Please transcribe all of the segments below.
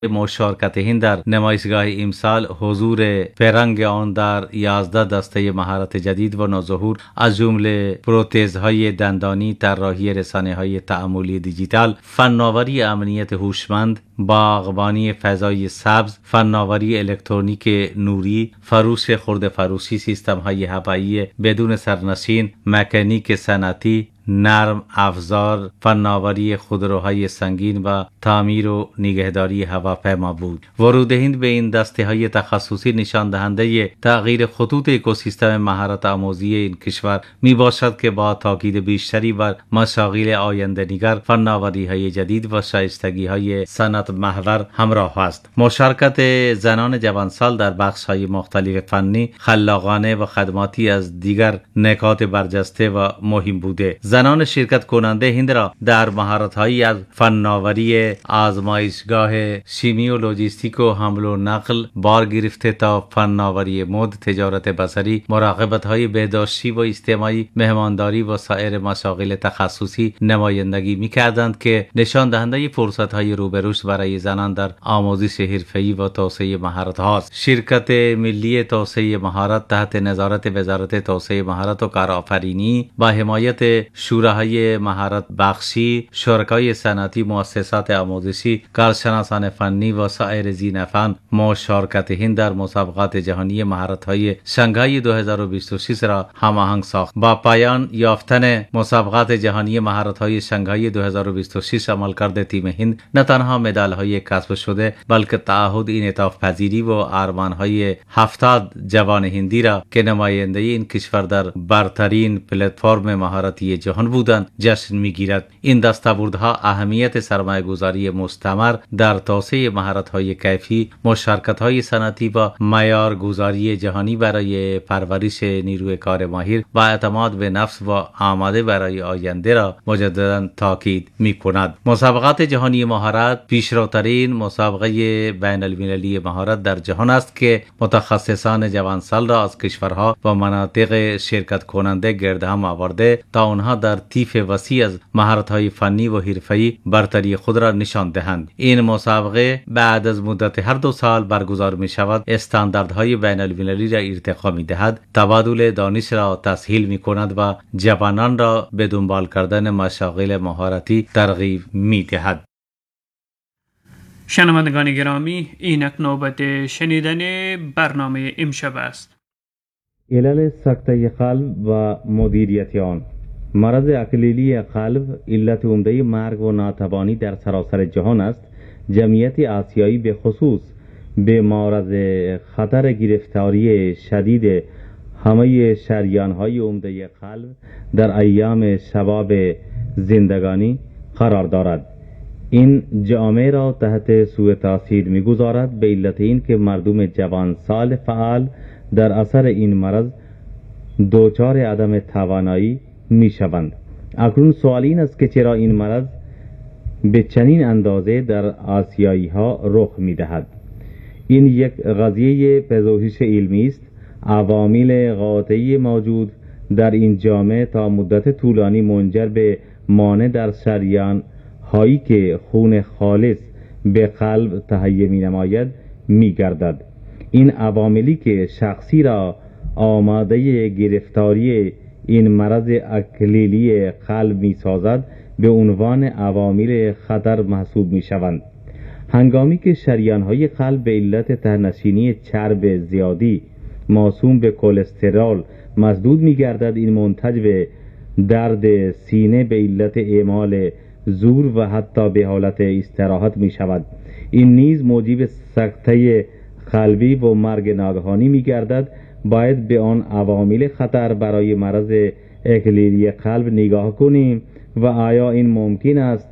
مشارکت هند در نمایشگاه امسال حضور فرنگ آن در 11 دسته مهارت جدید و نوظهور از جمله پروتزهای دندانی، طراحی رسانه‌های تعاملی دیجیتال، فناوری امنیت هوشمند، باغبانی فضای سبز، فناوری الکترونیک نوری، فروش خرده فروشی، سیستم‌های هوایی بدون سرنشین، مکانیک صنعتی، نرم افزار، فناوری خودروهای سنگین و تعمیر و نگهداری هواپیما بود. ورود هند به این دسته های تخصصی نشان دهنده تغییر خطوط اکوسیستم مهارت آموزی این کشور می باشد که با تاکید بیشتری بر مشاغل آینده نگر، فناوری های جدید و شایستگی های صنعت محور همراه است. مشارکت زنان جوانسال در بخش های مختلف فنی، خلاقانه و خدماتی از دیگر نکات برجسته و مهم بوده. زنان شرکت کننده هند را در مهارت‌هایی از فناوری آزمایشگاه شیمی و لوجستیک و حمل و نقل بار گرفته تا فناوری مد، تجارت بصری، مراقبت‌های بهداشتی و اجتماعی، مهمانداری و سایر مشاغل تخصصی نمایندگی می‌کردند که نشان دهنده فرصت‌های روبروش برای زنان در آموزش حرفه‌ای و توسعه مهارت‌هاست. شرکت ملی توسعه مهارت تحت نظارت وزارت توسعه مهارت و کارآفرینی با حمایت شوراهای مهارت بخشی، شرکای صنعتی، مؤسسات آموزشی، کارشناسان فنی و سایر ذی‌نفعان مشارکت هند در مسابقات جهانی مهارت‌های شنگهای 2026 را هماهنگ ساخت. با پایان یافتن مسابقات جهانی مهارت‌های شنگهای 2026 عملکرد تیم هند نه تنها مدال‌های کسب شده بلکه تعهد انعطاف پذیری و آرمان‌های 70 جوان هندی را که نماینده این کشور در برترین پلتفرم مهارتی جهان بودند جشن می‌گیرد. این دستاوردها اهمیت سرمایه‌گذاری مستمر در توسعه مهارت‌های کیفی، مشارکت‌های صنعتی و معیارگذاری جهانی برای پرورش نیروی کار ماهر و اعتماد به نفس و آماده برای آینده را مجدداً تاکید می‌کند. مسابقات جهانی مهارت پیشروترین مسابقه بین‌المللی مهارت در جهان است که متخصصان جوانسال را از کشورها و مناطق شرکت کننده گرد هم آورده تا آنها در طیف وسیع از مهارت‌های فنی و حرفه‌ای برتری خود را نشان دهند. این مسابقه بعد از مدت هر 2 سال برگزار می شود، استانداردهای بین‌المللی را ارتقا می دهد، تبادل دانش را تسهیل می کند و جوانان را به دنبال کردن مشاغل مهارتی ترغیب می دهد. شنوندگان گرامی، اینک نوبت شنیدن برنامه امشب است. علل سکته قلب و مدیریت آن. مرض اکلیلی قلب علت عمده مرگ و ناتوانی در سراسر جهان است. جمعیت آسیایی به خصوص به معرض خطر گرفتاری شدید همه شریان‌های عمده قلب در ایام شباب زندگانی قرار دارد. این جامعه را تحت سوء تاثیر می‌گذارد به علت این که مردم جوان سال فعال در اثر این مرض دچار عدم توانایی می‌شوند. اکنون سوال این است که چرا این مرض به چنین اندازه در آسیایی‌ها رخ می‌دهد؟ این یک قضیه پژوهش علمی است. عوامل قاطعی موجود در این جامعه تا مدت طولانی منجر به مانع در شریان هایی که خون خالص به قلب تهیه می نماید می گردد. این عواملی که شخصی را آماده گرفتاری این مرض اکلیلی قلب می سازد به عنوان عوامل خطر محسوب می شوند. هنگامی که شریان های قلب به علت ته‌نشینی چرب زیادی موسوم به کلسترول مسدود می گردد، این منتج به درد سینه به علت اعمال زور و حتی به حالت استراحت می شود. این نیز موجب سکته قلبی و مرگ ناگهانی می گردد. باید به آن عوامل خطر برای مرض اکلیلی قلب نگاه کنیم و آیا این ممکن است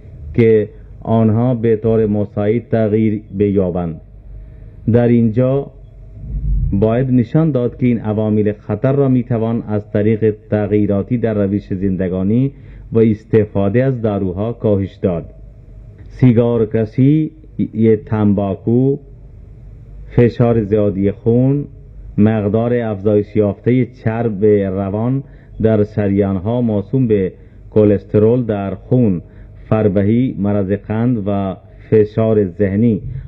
که آنها به طور مساعد تغییر بیابند. در اینجا باید نشان داد که این عوامل خطر را می توان از طریق تغییراتی در روش زندگانی و استفاده از داروها کاهش داد. سیگار کشی، تنباکو، فشار زیادی خون، مقدار افزایش یافته چرب روان در شریان‌ها موسوم به کلسترول در خون، فربهی، مرض قند و فشار ذهنی